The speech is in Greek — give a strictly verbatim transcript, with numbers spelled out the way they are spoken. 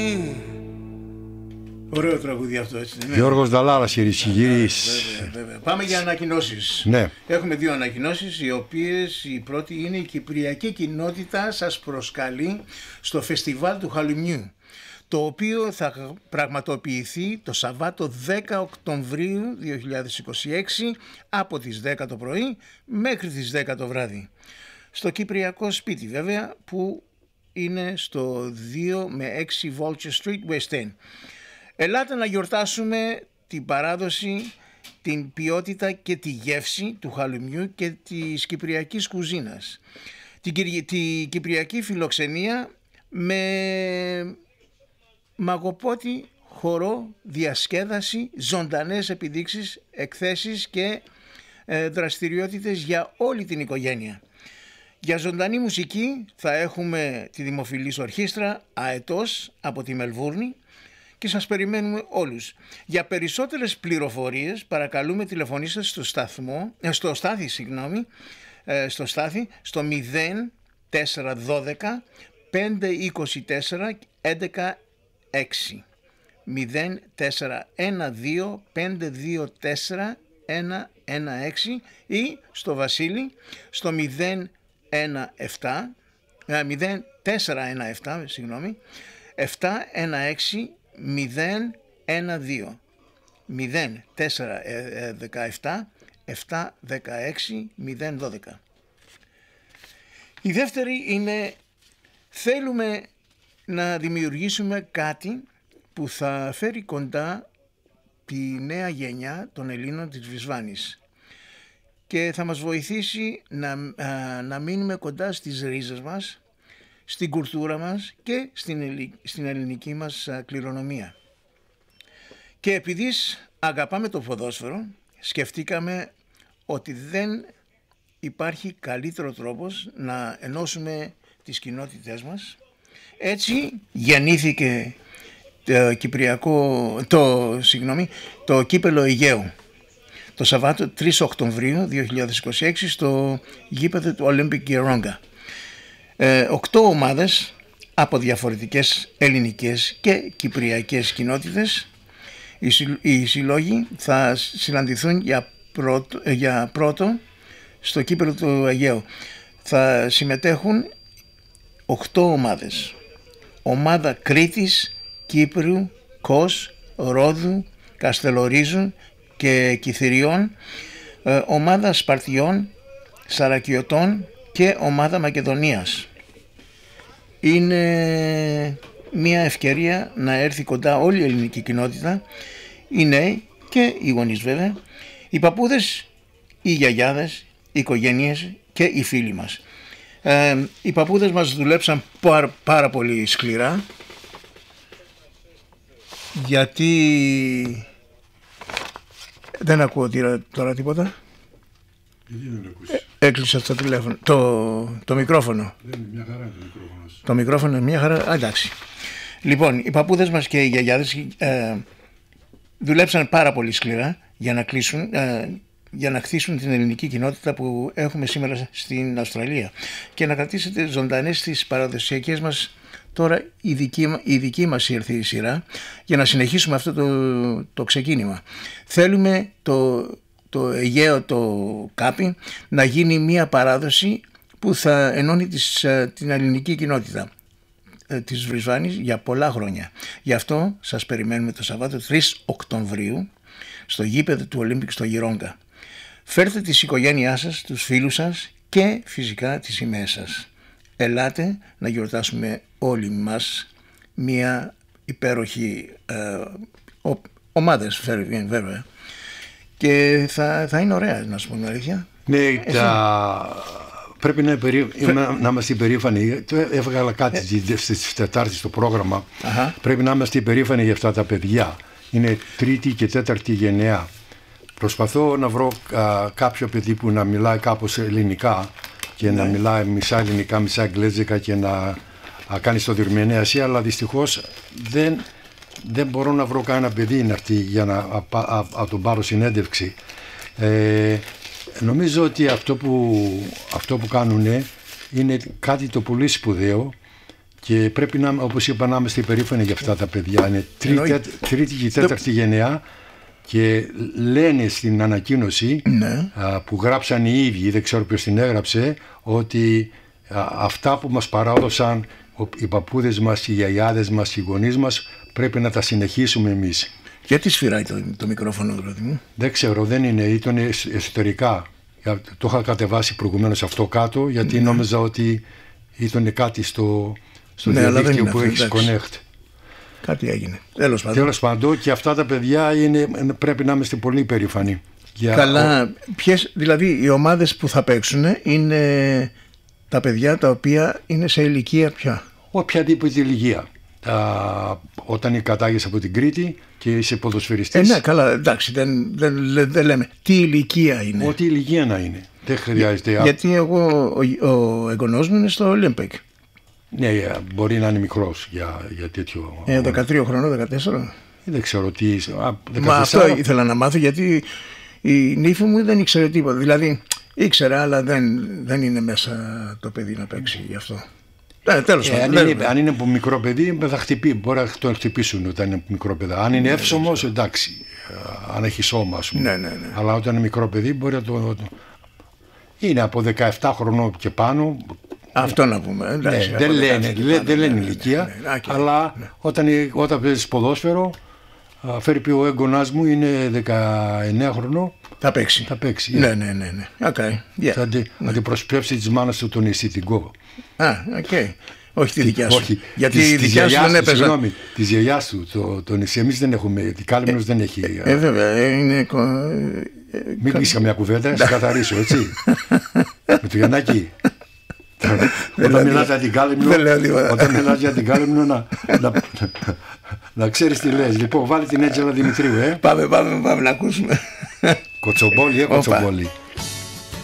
Ωραίο τραγούδι αυτό, έτσι δεν είναι? Γιώργος Νταλάρας, κυρίες και κύριοι. Πάμε για ανακοινώσεις. Ναι. Έχουμε δύο ανακοινώσεις, οι οποίες η πρώτη είναι η Κυπριακή Κοινότητα σας προσκαλεί στο φεστιβάλ του Χαλουμιού, το οποίο θα πραγματοποιηθεί το Σαββάτο δέκα Οκτωβρίου δύο χιλιάδες είκοσι έξι από τις δέκα το πρωί μέχρι τις δέκα το βράδυ. Στο Κυπριακό Σπίτι βέβαια, που είναι στο δύο με έξι Vulture Street, West End. Ελάτε να γιορτάσουμε την παράδοση, την ποιότητα και τη γεύση του χαλουμιού και της κυπριακής κουζίνας. Την, την κυπριακή φιλοξενία με μαγοπότη, χορό, διασκέδαση, ζωντανές επιδείξεις, εκθέσεις και ε, δραστηριότητες για όλη την οικογένεια. Για ζωντανή μουσική θα έχουμε τη δημοφιλής ορχήστρα Αετός από τη Μελβούρνη και σας περιμένουμε όλους. Για περισσότερες πληροφορίες παρακαλούμε τηλεφωνήστε στο σταθμό, στο στάθι, συγγνώμη, στο στάθι, στο μηδέν τέσσερα δώδεκα πέντε είκοσι τέσσερα έντεκα έξι. μηδέν τέσσερα ένα δύο πέντε δύο τέσσερα ένα ένα έξι ή στο Βασίλη στο μηδέν ένα επτά μηδέν τέσσερα ένα επτά, συγγνώμη, επτά ένα έξι μηδέν ένα δύο μηδέν τέσσερα επτά επτά έξι μηδέν δώδεκα. Η δεύτερη είναι, θέλουμε να δημιουργήσουμε κάτι που θα φέρει κοντά τη νέα γενιά των Ελλήνων της Βρισβάνης και θα μας βοηθήσει να, α, να μείνουμε κοντά στις ρίζες μας, στην κουλτούρα μας και στην, στην ελληνική μας κληρονομία. Και επειδή αγαπάμε το ποδόσφαιρο, σκεφτήκαμε ότι δεν υπάρχει καλύτερο τρόπος να ενώσουμε τις κοινότητές μας. Έτσι γεννήθηκε το Κυπριακό, το, συγγνώμη, το κύπελο Αιγαίου το Σαββάτο τρεις Οκτωβρίου δύο χιλιάδες είκοσι έξι στο γήπεδο του Olympic Γερόγκα. Ε, οκτώ ομάδες από διαφορετικές ελληνικές και κυπριακές κοινότητες. Οι, συ, οι συλλόγοι θα συναντηθούν για πρώτο, για πρώτο στο κύπελο του Αιγαίου. Θα συμμετέχουν οκτώ ομάδες. Ομάδα Κρήτης, Κύπρου, Κος, Ρόδου, Καστελορίζου και Κιθυριών, ε, ομάδα Σπαρτιών, Σαρακιωτών και ομάδα Μακεδονίας. Είναι μια ευκαιρία να έρθει κοντά όλη η ελληνική κοινότητα, οι νέοι και οι γονείς βέβαια, οι παππούδες, οι γιαγιάδες, οι οικογένειες και οι φίλοι μας. Ε, οι παππούδες μας δουλέψαν πάρα, πάρα πολύ σκληρά, γιατί δεν ακούω τώρα τίποτα. Γιατί δεν ακούς? Έκλεισα το τηλέφωνο, το, το μικρόφωνο. Δεν είναι μια χαρά το μικρόφωνο. Το μικρόφωνο είναι μια χαρά, α, εντάξει. Λοιπόν, οι παππούδες μας και οι γιαγιάδες ε, δουλέψαν πάρα πολύ σκληρά για να κλείσουν, ε, για να χτίσουν την ελληνική κοινότητα που έχουμε σήμερα στην Αυστραλία και να κρατήσετε ζωντανές τις παραδοσιακές μας. Τώρα η δική, η δική μας ήρθε η σειρά για να συνεχίσουμε αυτό το, το ξεκίνημα. Θέλουμε το, το Αιγαίο, το Κάπι, να γίνει μια παράδοση που θα ενώνει τις, την ελληνική κοινότητα της Βρισβάνης για πολλά χρόνια. Γι' αυτό σας περιμένουμε το Σαββάτο τρεις Οκτωβρίου στο γήπεδο του Olympic στο Γερόγκα. Φέρτε τις οικογένειάς σας, τους φίλους σας και φυσικά τις σημαίες σας. Ελάτε να γιορτάσουμε όλοι μας μια υπέροχη ε, ο, ομάδες βέβαια και θα, θα είναι ωραία, να σου πούμε αλήθεια. Ναι, τα... πρέπει να, περί... Φε... να είμαστε υπερήφανοι. Έβγαλα κάτι ε... στις Τετάρτη στο πρόγραμμα. Αχα. Πρέπει να είμαστε υπερήφανοι για αυτά τα παιδιά. Είναι τρίτη και τέταρτη γενεά. Προσπαθώ να βρω α, κάποιο παιδί που να μιλάει κάπως ελληνικά και ναι. να μιλάει μισά ελληνικά, μισά αγγλέζικα και να, να κάνει στο διερμηνέαση, αλλά δυστυχώς δεν, δεν μπορώ να βρω κανένα παιδί να έρθει για να α, α, α, τον πάρω συνέντευξη. Ε, νομίζω ότι αυτό που, αυτό που κάνουν είναι κάτι το πολύ σπουδαίο Και πρέπει να, όπως είπα, να είμαστε υπερήφανοι για αυτά τα παιδιά. Είναι τρίτη, τρίτη και τέταρτη γενεά και λένε στην ανακοίνωση ναι. α, που γράψαν οι ίδιοι, δεν ξέρω ποιος την έγραψε, ότι α, αυτά που μας παράδωσαν οι παππούδες μας, οι γιαγιάδες μας, οι γονείς μας, πρέπει να τα συνεχίσουμε εμείς. Γιατί σφυράει το, το μικρόφωνο δηλαδή μου? Δεν ξέρω, δεν είναι, ήταν εσωτερικά. Το είχα κατεβάσει προηγουμένως αυτό κάτω, γιατί ναι. νόμιζα ότι ήταν κάτι στο, στο ναι, διαδίκτυο που έχει connect. Κάτι έγινε. Τέλος πάντων. Τέλος πάντων, και αυτά τα παιδιά είναι, πρέπει να είμαστε πολύ περήφανοι. Καλά, ο... ποιες, δηλαδή οι ομάδες που θα παίξουν είναι τα παιδιά τα οποία είναι σε ηλικία πια? Οποιαδήποτε ηλικία. Α, όταν είναι κατάγεσαι από την Κρήτη και είσαι ποδοσφαιριστής. Ε, ναι, καλά, εντάξει, δεν, δεν, δεν λέμε τι ηλικία είναι. Ό,τι ηλικία να είναι. Δεν χρειάζεται. Για, γιατί εγώ, ο, ο εγγονός μου είναι στο Olympic. Ναι, μπορεί να είναι μικρός για, για τέτοιο. Ε, δεκατρία χρονών, δεκατέσσερα. Δεν ξέρω τι. Α, Μα αυτό ήθελα να μάθω, γιατί η νύφη μου δεν ήξερε τίποτα. Δηλαδή ήξερε, αλλά δεν, δεν είναι μέσα το παιδί να παίξει γι' αυτό. Ε, τέλος ε, αν, είναι, αν είναι από μικρό παιδί, θα χτυπεί, μπορεί να τον χτυπήσουν όταν είναι μικρό παιδί. Αν είναι εύσωμος, εντάξει, αν έχει σώμα, ας πούμε. Ναι, ναι, ναι. Αλλά όταν είναι μικρό παιδί, μπορεί να το. Είναι από δεκαεπτά χρονών και πάνω. Αυτό να πούμε. Εντάξει, ναι, δεν λένε, λένε, δεν λένε ηλικία, ναι, ναι, ναι, okay, αλλά ναι. όταν, όταν παίζεις ποδόσφαιρο, φέρει πει ο έγκονας μου είναι δεκαεννέα χρονών. Θα παίξει. Θα παίξει. Ναι, ναι, ναι. ναι. Okay. Yeah. Θα αντιπροσωπεύσει της μάνας του τον αισθητικό. Α, οκ. Okay. Όχι τη δικιά σου. Όχι, γιατί της, η δικιά σου δεν έπαιζε. Συγγνώμη, της γιαγιάς του. Το, το νησί, εμείς δεν έχουμε. Η Κάλυμνος δεν έχει. Ε, βέβαια. Είναι... Μην πεις καμιά κουβέντα, σε καθαρίσω, έτσι. Με το Γιαννάκη. Όταν μιλάς για την Κάλυμνο, όταν μιλάς για την Κάλυμνο, να, να, να ξέρεις τι λες. Λοιπόν, βάλει την Έτζελα Δημητρίου, ε. Πάμε, πάμε, πάμε να ακούσουμε. Κοτσομπόλι, ε, κοτσομπόλι.